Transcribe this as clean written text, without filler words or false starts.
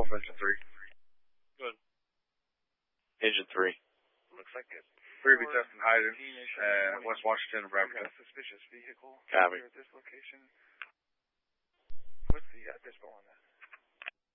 off engine 3. Good. Engine 3. Looks like it. 3 be testing Hayden, West Washington and Brampton. Suspicious vehicle Copy. here at this location. What's the dispo on that?